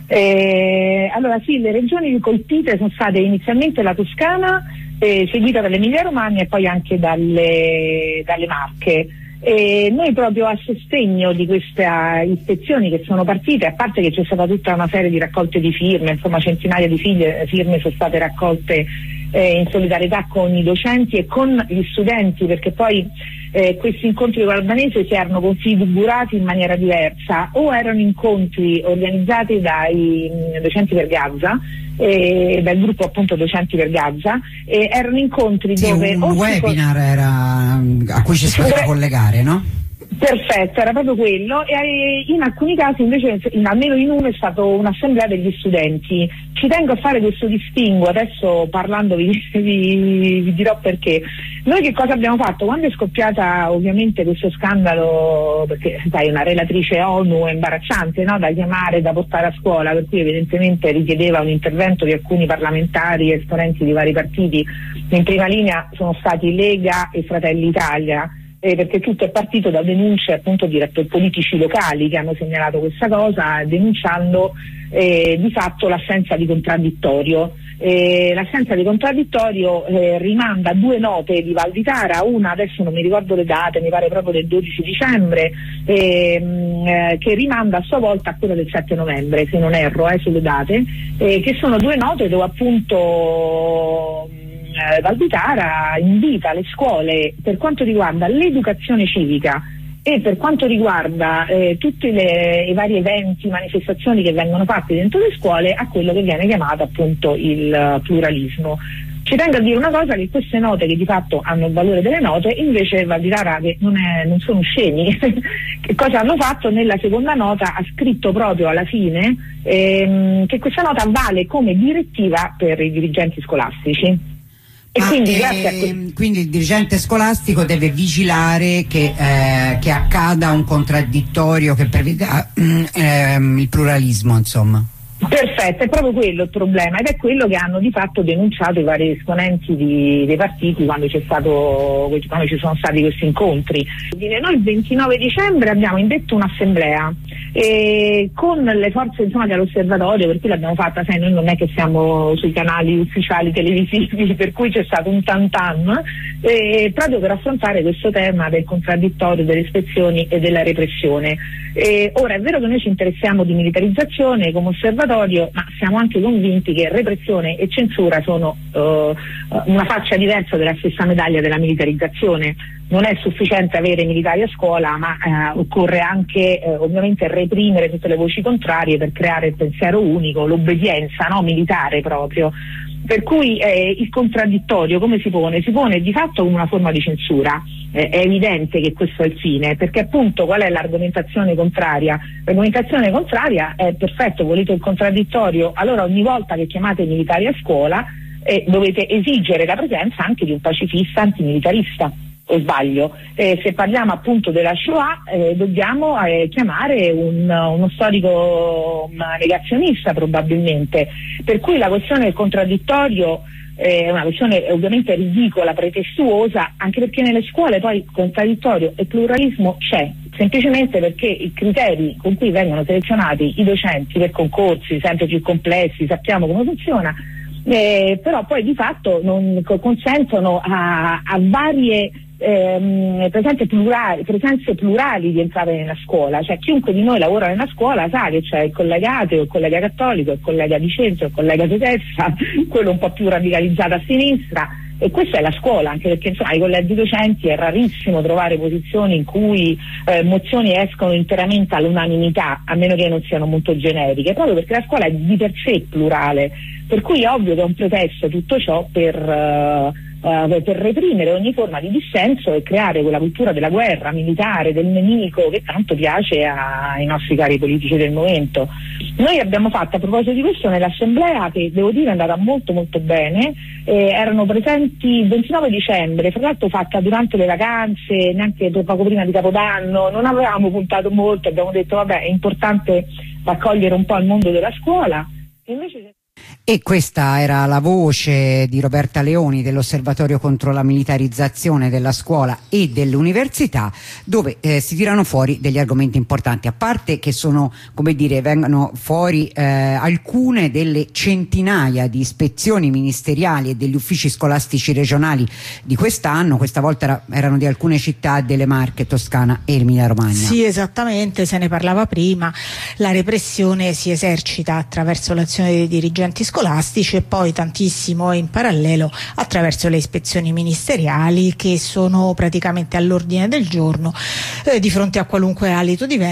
Allora sì, le regioni colpite sono state inizialmente la Toscana, seguita dall'Emilia Romagna e poi anche dalle Marche. Noi proprio a sostegno di queste ispezioni che sono partite, a parte che c'è stata tutta una serie di raccolte di firme, insomma centinaia di firme sono state raccolte in solidarietà con i docenti e con gli studenti, perché poi questi incontri con l'albanese si erano configurati in maniera diversa, o erano incontri organizzati dai docenti per Gaza, dal gruppo appunto Docenti per Gaza, erano incontri dove un webinar era a cui ci si poteva collegare, no? Perfetto, era proprio quello, e in alcuni casi invece, almeno in uno, è stato un'assemblea degli studenti. Ci tengo a fare questo distinguo, adesso parlandovi vi dirò perché. Noi che cosa abbiamo fatto? Quando è scoppiata ovviamente questo scandalo, perché sai, una relatrice ONU è imbarazzante, no? Da chiamare, da portare a scuola, per cui evidentemente richiedeva un intervento di alcuni parlamentari e esponenti di vari partiti. In prima linea sono stati Lega e Fratelli Italia, perché tutto è partito da denunce appunto di politici locali che hanno segnalato questa cosa, denunciando di fatto l'assenza di contraddittorio. L'assenza di contraddittorio rimanda a due note di Valditara, una adesso non mi ricordo le date, mi pare proprio del 12 dicembre, che rimanda a sua volta a quella del 7 novembre, se non erro sulle date, che sono due note dove appunto Valditara invita le scuole, per quanto riguarda l'educazione civica e per quanto riguarda tutti i vari eventi, manifestazioni che vengono fatte dentro le scuole, a quello che viene chiamato appunto il pluralismo. Ci tengo a dire una cosa, che queste note, che di fatto hanno il valore delle note, invece Valditara, che non sono scemi, che cosa hanno fatto? Nella seconda nota ha scritto proprio alla fine che questa nota vale come direttiva per i dirigenti scolastici. E quindi il dirigente scolastico deve vigilare che accada un contraddittorio che preveda il pluralismo, insomma. Perfetto, è proprio quello il problema, ed è quello che hanno di fatto denunciato i vari esponenti dei partiti quando ci sono stati questi incontri. Noi il 29 dicembre abbiamo indetto un'assemblea con le forze, insomma, dell'osservatorio, per cui l'abbiamo fatta, sai, noi non è che siamo sui canali ufficiali televisivi, per cui c'è stato un tantam proprio per affrontare questo tema del contraddittorio, delle ispezioni e della repressione. Ora è vero che noi ci interessiamo di militarizzazione come osservatorio, ma siamo anche convinti che repressione e censura sono una faccia diversa della stessa medaglia della militarizzazione. Non è sufficiente avere militari a scuola, ma occorre anche ovviamente reprimere tutte le voci contrarie per creare il pensiero unico, l'obbedienza, no, militare proprio. Per cui il contraddittorio come si pone? Si pone di fatto come una forma di censura. È evidente che questo è il fine, perché appunto qual è l'argomentazione contraria? L'argomentazione contraria è: perfetto, volete il contraddittorio, allora ogni volta che chiamate i militari a scuola dovete esigere la presenza anche di un pacifista antimilitarista. O sbaglio? Se parliamo appunto della Shoah dobbiamo chiamare uno storico negazionista probabilmente, per cui la questione del contraddittorio è una questione ovviamente ridicola, pretestuosa, anche perché nelle scuole poi contraddittorio e pluralismo c'è, semplicemente perché i criteri con cui vengono selezionati i docenti per concorsi sempre più complessi, sappiamo come funziona, però poi di fatto non consentono a varie presenze plurali di entrare nella scuola. Cioè chiunque di noi lavora nella scuola sa che c'è il collega ateo, il collega cattolico, il collega di centro, il collega di destra, quello un po' più radicalizzato a sinistra, e questa è la scuola, anche perché insomma ai collegi docenti è rarissimo trovare posizioni in cui mozioni escono interamente all'unanimità, a meno che non siano molto generiche, proprio perché la scuola è di per sé plurale, per cui è ovvio che è un pretesto tutto ciò per reprimere ogni forma di dissenso e creare quella cultura della guerra militare, del nemico, che tanto piace ai nostri cari politici del momento. Noi abbiamo fatto, a proposito di questo, nell'assemblea, che devo dire è andata molto molto bene, erano presenti il 29 dicembre, fra l'altro fatta durante le vacanze, neanche poco prima di Capodanno, non avevamo puntato molto, abbiamo detto vabbè, è importante raccogliere un po' il mondo della scuola. Invece E questa era la voce di Roberta Leoni dell'Osservatorio contro la militarizzazione della scuola e dell'università, dove si tirano fuori degli argomenti importanti, a parte che sono, come dire, vengono fuori alcune delle centinaia di ispezioni ministeriali e degli uffici scolastici regionali di quest'anno. Questa volta erano di alcune città delle Marche, Toscana e Emilia Romagna. Sì, esattamente, se ne parlava prima. La repressione si esercita attraverso l'azione dei dirigenti scolastici e poi tantissimo in parallelo attraverso le ispezioni ministeriali, che sono praticamente all'ordine del giorno di fronte a qualunque alito di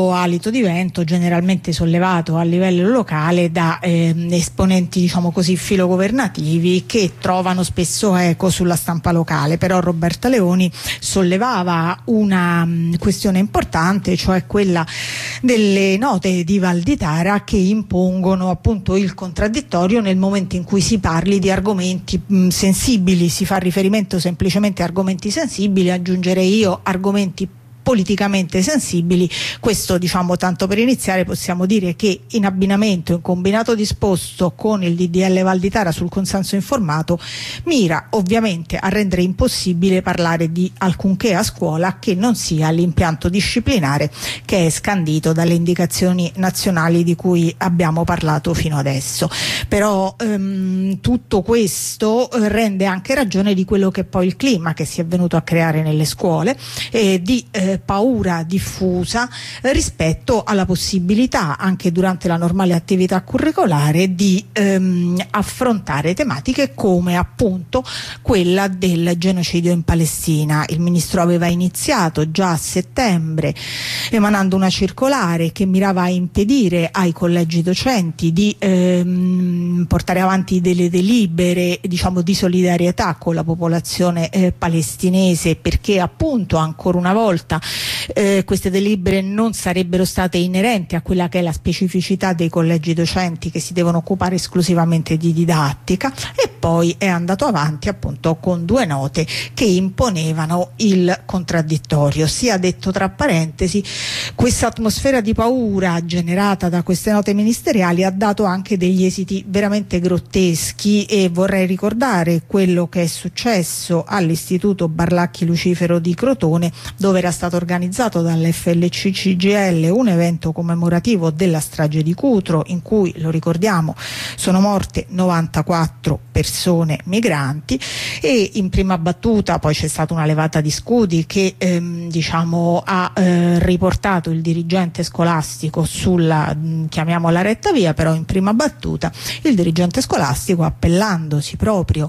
vento generalmente sollevato a livello locale da esponenti, diciamo così, filogovernativi, che trovano spesso eco sulla stampa locale. Però Roberta Leoni sollevava una questione importante, cioè quella delle note di Valditara che impongono appunto il contraddittorio nel momento in cui si parli di argomenti sensibili. Si fa riferimento semplicemente a argomenti sensibili, aggiungerei io argomenti politicamente sensibili. Questo, diciamo, tanto per iniziare, possiamo dire che in abbinamento, in combinato disposto con il DDL Valditara sul consenso informato, mira ovviamente a rendere impossibile parlare di alcunché a scuola che non sia l'impianto disciplinare che è scandito dalle indicazioni nazionali di cui abbiamo parlato fino adesso. Però tutto questo rende anche ragione di quello che è poi il clima che si è venuto a creare nelle scuole, di paura diffusa rispetto alla possibilità, anche durante la normale attività curricolare, di affrontare tematiche come appunto quella del genocidio in Palestina. Il ministro aveva iniziato già a settembre emanando una circolare che mirava a impedire ai collegi docenti di portare avanti delle delibere, diciamo, di solidarietà con la popolazione palestinese, perché appunto ancora una volta queste delibere non sarebbero state inerenti a quella che è la specificità dei collegi docenti, che si devono occupare esclusivamente di didattica. E poi è andato avanti appunto con due note che imponevano il contraddittorio. Sia detto tra parentesi, questa atmosfera di paura generata da queste note ministeriali ha dato anche degli esiti veramente grotteschi, e vorrei ricordare quello che è successo all'Istituto Barlacchi Lucifero di Crotone, dove era stato organizzato dall'FLC CGIL un evento commemorativo della strage di Cutro, in cui, lo ricordiamo, sono morte 94 persone migranti, e in prima battuta poi c'è stata una levata di scudi che diciamo ha riportato il dirigente scolastico sulla, chiamiamola, retta via. Però in prima battuta il dirigente scolastico, appellandosi proprio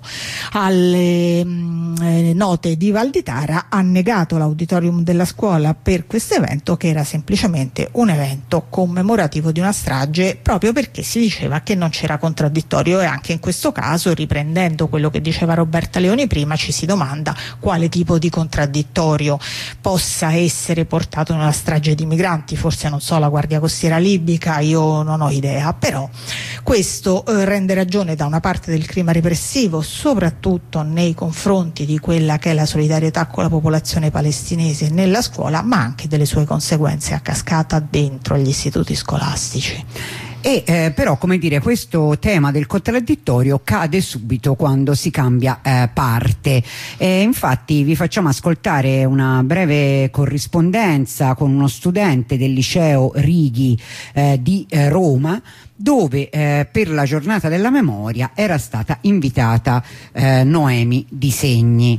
alle note di Valditara, ha negato l'auditorium della scuola per questo evento, che era semplicemente un evento commemorativo di una strage, proprio perché si diceva che non c'era contraddittorio. E anche in questo caso, riprendendo quello che diceva Roberta Leoni prima, ci si domanda quale tipo di contraddittorio possa essere portato nella strage di migranti. Forse, non so, la Guardia Costiera libica, io non ho idea. Però questo rende ragione da una parte del clima repressivo, soprattutto nei confronti di quella che è la solidarietà con la popolazione palestinese nella scuola, ma anche delle sue conseguenze a cascata dentro gli istituti scolastici. Però, come dire, questo tema del contraddittorio cade subito quando si cambia parte. Infatti vi facciamo ascoltare una breve corrispondenza con uno studente del liceo Righi di Roma, dove per la giornata della memoria era stata invitata Noemi Di Segni.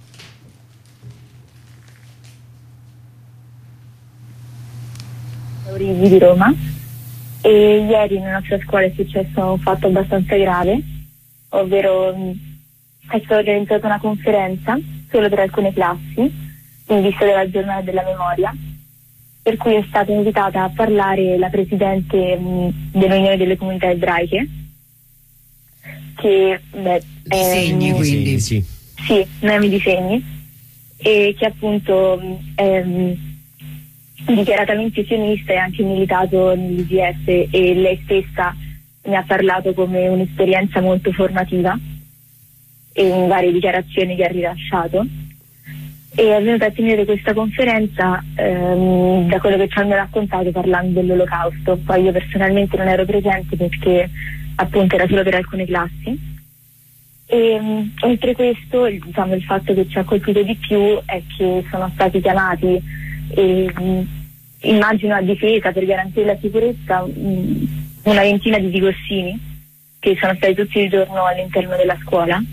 Righi di Roma. E ieri nella nostra scuola è successo un fatto abbastanza grave, ovvero è stata organizzata una conferenza solo per alcune classi in vista della giornata della memoria, per cui è stata invitata a parlare la presidente dell'Unione delle Comunità Ebraiche, che Di Segni, quindi sì, Noemi Di Segni, e che appunto dichiaratamente sionista e anche militato nell'IDF, e lei stessa ne ha parlato come un'esperienza molto formativa in varie dichiarazioni che ha rilasciato. E è venuta a tenere questa conferenza da quello che ci hanno raccontato, parlando dell'Olocausto. Poi io personalmente non ero presente perché appunto era solo per alcune classi. E oltre questo, diciamo, il fatto che ci ha colpito di più è che sono stati chiamati, immagino a difesa per garantire la sicurezza, una ventina di digossini che sono stati tutti il giorno all'interno della scuola.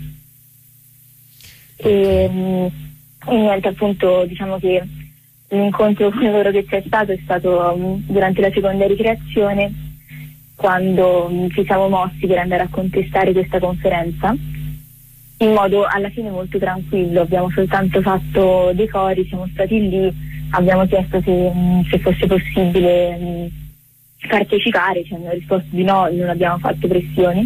E niente, appunto, diciamo che l'incontro con loro che c'è stato durante la seconda ricreazione, quando ci siamo mossi per andare a contestare questa conferenza in modo alla fine molto tranquillo. Abbiamo soltanto fatto dei cori, siamo stati lì, abbiamo chiesto se fosse possibile partecipare, ci hanno risposto di no, non abbiamo fatto pressioni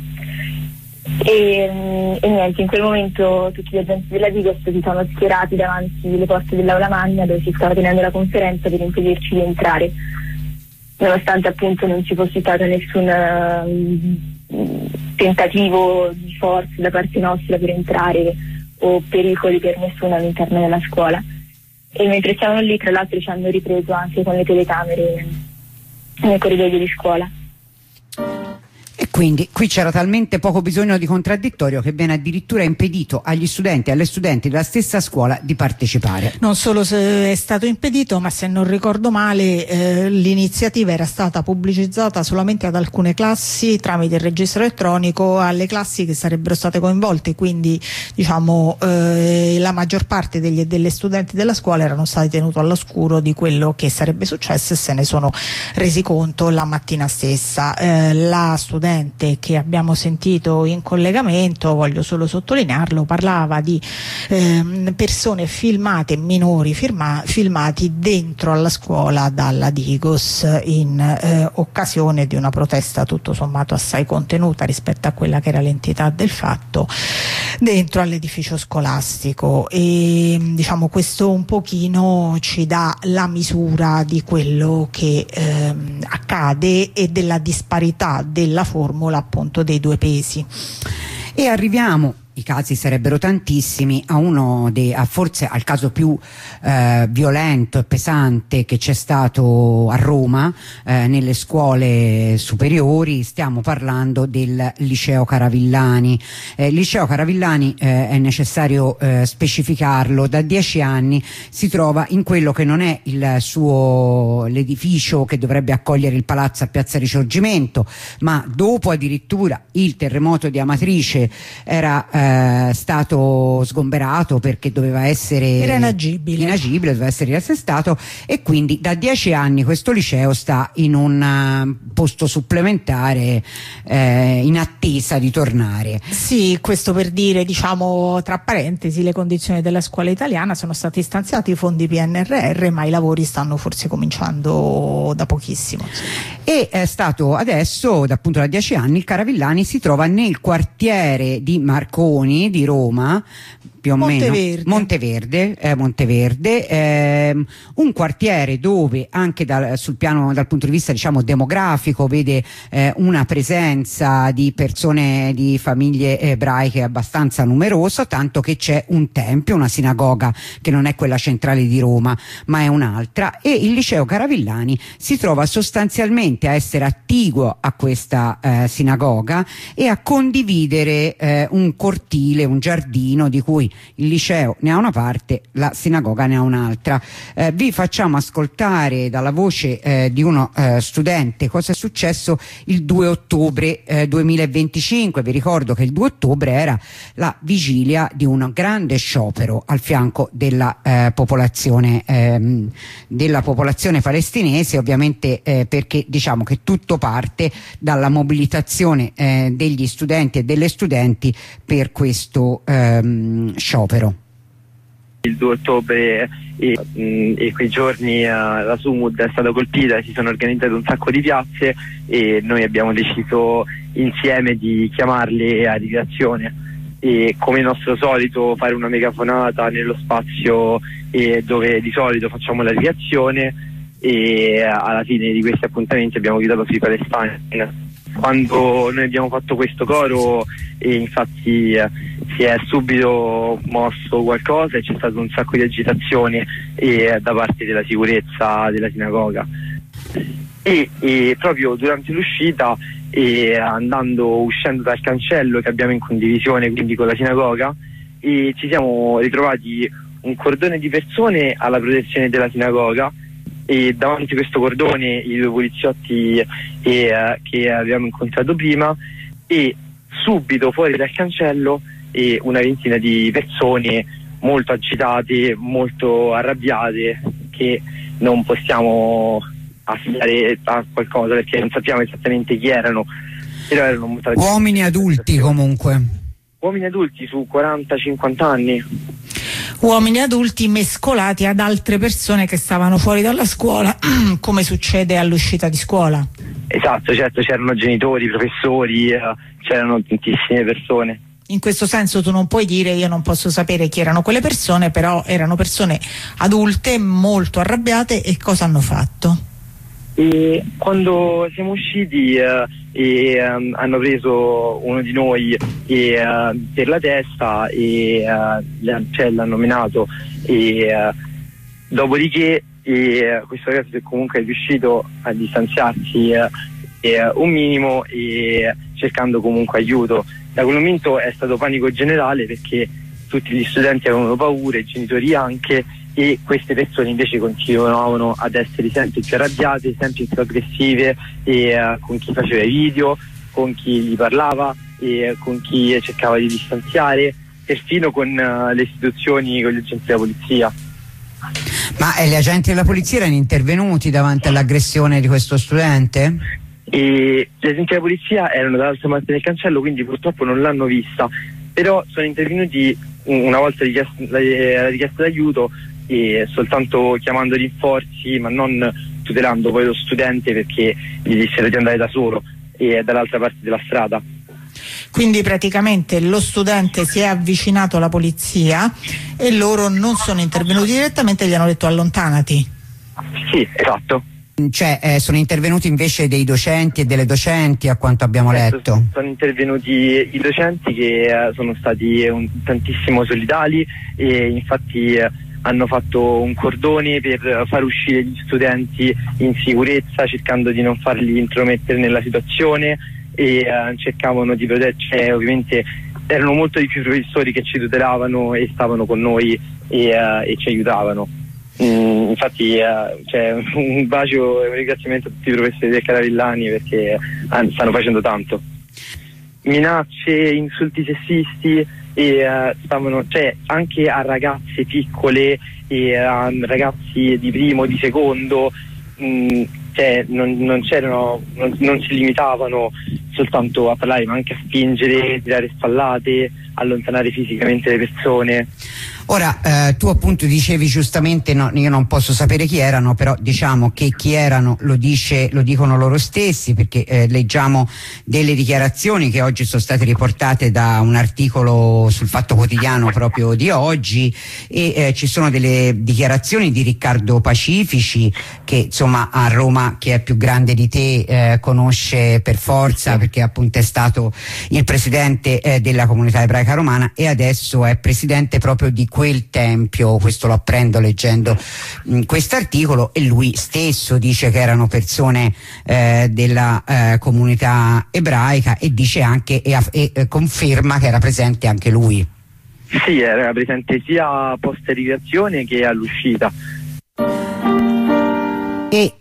e niente, in quel momento tutti gli agenti della Digos si sono schierati davanti le porte dell'aula magna dove si stava tenendo la conferenza per impedirci di entrare, nonostante appunto non ci fosse stato nessun tentativo di forza da parte nostra per entrare o pericoli per nessuno all'interno della scuola. E mentre stavano lì, tra l'altro, ci hanno ripreso anche con le telecamere nel corridoio di scuola. E quindi qui c'era talmente poco bisogno di contraddittorio che viene addirittura impedito agli studenti e alle studenti della stessa scuola di partecipare. Non solo se è stato impedito, ma se non ricordo male l'iniziativa era stata pubblicizzata solamente ad alcune classi tramite il registro elettronico, alle classi che sarebbero state coinvolte, quindi diciamo la maggior parte delle studenti della scuola erano stati tenuti all'oscuro di quello che sarebbe successo e se ne sono resi conto la mattina stessa. La studente che abbiamo sentito in collegamento, voglio solo sottolinearlo, parlava di persone filmate, minori filmati dentro alla scuola dalla Digos in occasione di una protesta tutto sommato assai contenuta rispetto a quella che era l'entità del fatto dentro all'edificio scolastico. E diciamo questo un pochino ci dà la misura di quello che accade e della disparità della formula appunto dei due pesi. E arriviamo, i casi sarebbero tantissimi, a forse al caso più violento e pesante che c'è stato a Roma nelle scuole superiori. Stiamo parlando del liceo Caravillani. Il liceo Caravillani, è necessario specificarlo, da 10 anni si trova in quello che non è l'edificio che dovrebbe accogliere il palazzo a Piazza Risorgimento, ma dopo addirittura il terremoto di Amatrice era stato sgomberato perché doveva essere inagibile, doveva essere riassestato, e quindi da 10 anni questo liceo sta in un posto supplementare in attesa di tornare. Sì, questo per dire, diciamo tra parentesi, le condizioni della scuola italiana: sono stati stanziati i fondi PNRR ma i lavori stanno forse cominciando da pochissimo. E è stato adesso, appunto da 10 anni, il Caravillani si trova nel quartiere di Marconi di Roma, più o meno Monteverde, un quartiere dove anche dal punto di vista diciamo demografico vede una presenza di persone di famiglie ebraiche abbastanza numerosa, tanto che c'è un tempio, una sinagoga che non è quella centrale di Roma ma è un'altra, e il liceo Caravillani si trova sostanzialmente a essere attiguo a questa sinagoga e a condividere un cortile, un giardino di cui il liceo ne ha una parte, la sinagoga ne ha un'altra. Vi facciamo ascoltare dalla voce di uno studente cosa è successo il 2 ottobre 2025. Vi ricordo che il 2 ottobre era la vigilia di un grande sciopero al fianco della popolazione palestinese, ovviamente perché diciamo che tutto parte dalla mobilitazione degli studenti e delle studenti per questo sciopero. Il 2 ottobre e quei giorni la Sumud è stata colpita e si sono organizzate un sacco di piazze e noi abbiamo deciso insieme di chiamarle a ricreazione e, come nostro solito, fare una megafonata nello spazio dove di solito facciamo la ricreazione, e alla fine di questi appuntamenti abbiamo gridato Free Palestine. Quando noi abbiamo fatto questo coro, infatti si è subito mosso qualcosa e c'è stato un sacco di agitazione da parte della sicurezza della sinagoga, e proprio durante l'uscita e uscendo dal cancello che abbiamo in condivisione quindi con la sinagoga, e ci siamo ritrovati un cordone di persone alla protezione della sinagoga, e davanti a questo cordone i due poliziotti che abbiamo incontrato prima, e subito fuori dal cancello una ventina di persone molto agitate, molto arrabbiate, che non possiamo affidare a qualcosa perché non sappiamo esattamente chi erano, però erano molto uomini adulti comunque. Uomini adulti su 40-50 anni. Uomini adulti mescolati ad altre persone che stavano fuori dalla scuola, come succede all'uscita di scuola. Esatto, certo, c'erano genitori, professori, c'erano tantissime persone. In questo senso tu non puoi dire io non posso sapere chi erano quelle persone, però erano persone adulte molto arrabbiate. E cosa hanno fatto? E quando siamo usciti hanno preso uno di noi per la testa e l'hanno menato, e dopodiché questo ragazzo comunque è riuscito a distanziarsi un minimo, e cercando comunque aiuto. Da quel momento è stato panico generale, perché tutti gli studenti avevano paura, i genitori anche, e queste persone invece continuavano ad essere sempre più arrabbiate, sempre più aggressive, e con chi faceva i video, con chi gli parlava e con chi cercava di distanziare, perfino con le istituzioni, con gli agenti della polizia. Ma gli agenti della polizia erano intervenuti davanti all'aggressione di questo studente? E gli agenti della polizia erano dall'altra parte del cancello, quindi purtroppo non l'hanno vista, però sono intervenuti una volta la richiesta d'aiuto, e soltanto chiamando rinforzi, ma non tutelando poi lo studente, perché gli dissero di andare da solo e dall'altra parte della strada. Quindi praticamente lo studente si è avvicinato alla polizia e loro non sono intervenuti direttamente, gli hanno detto allontanati. Sì, esatto. Cioè sono intervenuti invece dei docenti e delle docenti, a quanto abbiamo letto. Sono intervenuti i docenti, che sono stati tantissimo solidali, e infatti hanno fatto un cordone per far uscire gli studenti in sicurezza, cercando di non farli intromettere nella situazione, e cercavano di proteggere. Ovviamente erano molto di più professori che ci tutelavano e stavano con noi e ci aiutavano. Infatti un bacio e un ringraziamento a tutti i professori del Caravillani, perché stanno facendo tanto. Minacce, insulti sessisti, e anche a ragazze piccole e a ragazzi di primo, di secondo, non si limitavano soltanto a parlare, ma anche a spingere, tirare spallate, allontanare fisicamente le persone. Ora, tu appunto dicevi giustamente, no, io non posso sapere chi erano, però diciamo che chi erano lo dicono loro stessi, perché leggiamo delle dichiarazioni che oggi sono state riportate da un articolo sul Fatto Quotidiano proprio di oggi, e ci sono delle dichiarazioni di Riccardo Pacifici, che insomma a Roma, che è più grande di te, conosce per forza, perché appunto è stato il presidente della comunità ebraica romana e adesso è presidente proprio di quel tempio. Questo lo apprendo leggendo questo articolo, e lui stesso dice che erano persone della comunità ebraica, e dice anche e conferma che era presente anche lui. Sì, era presente sia post riviazione che all'uscita. E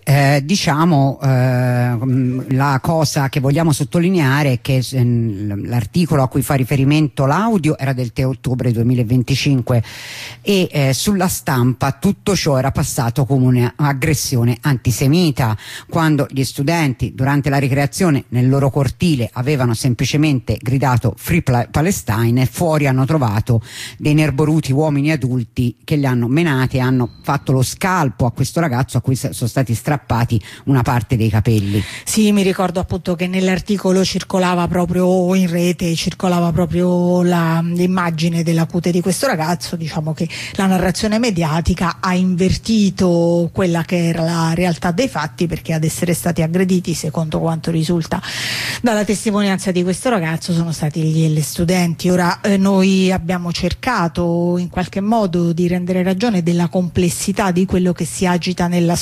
la cosa che vogliamo sottolineare è che l'articolo a cui fa riferimento l'audio era del 3 ottobre 2025 e sulla stampa tutto ciò era passato come un'aggressione antisemita, quando gli studenti durante la ricreazione nel loro cortile avevano semplicemente gridato Free Palestine, e fuori hanno trovato dei nerboruti uomini adulti che li hanno menati e hanno fatto lo scalpo a questo ragazzo, a cui sono stati strappati una parte dei capelli. Sì, mi ricordo appunto che nell'articolo circolava proprio in rete, l'immagine della cute di questo ragazzo. Diciamo che la narrazione mediatica ha invertito quella che era la realtà dei fatti, perché ad essere stati aggrediti, secondo quanto risulta dalla testimonianza di questo ragazzo, sono stati gli studenti. Ora noi abbiamo cercato in qualche modo di rendere ragione della complessità di quello che si agita nella scuola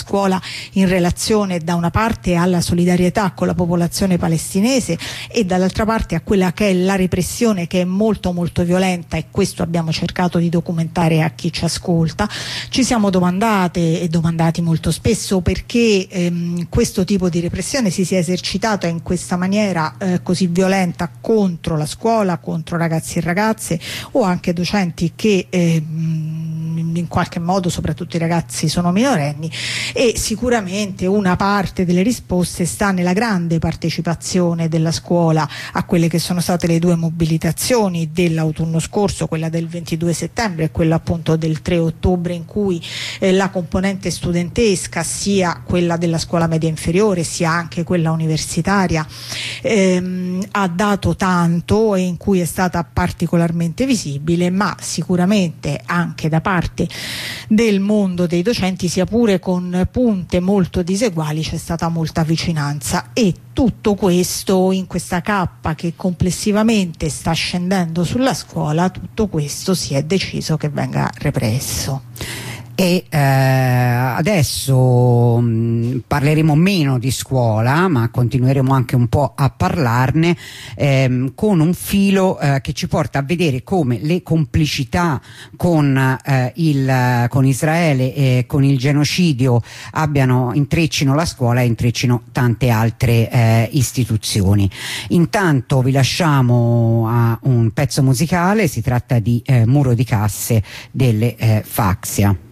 in relazione da una parte alla solidarietà con la popolazione palestinese e dall'altra parte a quella che è la repressione, che è molto molto violenta, e questo abbiamo cercato di documentare a chi ci ascolta. Ci siamo domandate e domandati molto spesso perché questo tipo di repressione si sia esercitata in questa maniera così violenta contro la scuola, contro ragazzi e ragazze o anche docenti che in qualche modo, soprattutto i ragazzi, sono minorenni, e sicuramente una parte delle risposte sta nella grande partecipazione della scuola a quelle che sono state le due mobilitazioni dell'autunno scorso, quella del 22 settembre e quella appunto del 3 ottobre, in cui la componente studentesca, sia quella della scuola media inferiore sia anche quella universitaria, ha dato tanto e in cui è stata particolarmente visibile, ma sicuramente anche da parte del mondo dei docenti, sia pure con punte molto diseguali, c'è stata molta vicinanza. E tutto questo in questa cappa che complessivamente sta scendendo sulla scuola, tutto questo si è deciso che venga represso. E adesso parleremo meno di scuola, ma continueremo anche un po' a parlarne, con un filo che ci porta a vedere come le complicità con Israele e con il genocidio intreccino la scuola e intreccino tante altre istituzioni. Intanto vi lasciamo a un pezzo musicale, si tratta di Muro di casse delle Faxia.